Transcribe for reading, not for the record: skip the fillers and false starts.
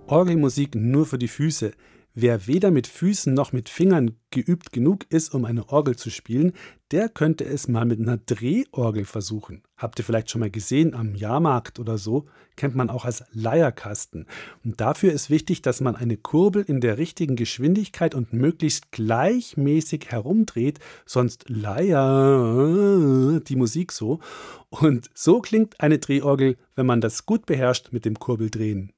Orgelmusik nur für die Füße. Wer weder mit Füßen noch mit Fingern geübt genug ist, um eine Orgel zu spielen, der könnte es mal mit einer Drehorgel versuchen. Habt ihr vielleicht schon mal gesehen am Jahrmarkt oder so? Kennt man auch als Leierkasten. Und dafür ist wichtig, dass man eine Kurbel in der richtigen Geschwindigkeit und möglichst gleichmäßig herumdreht, sonst leiert die Musik so. Und so klingt eine Drehorgel, wenn man das gut beherrscht mit dem Kurbeldrehen.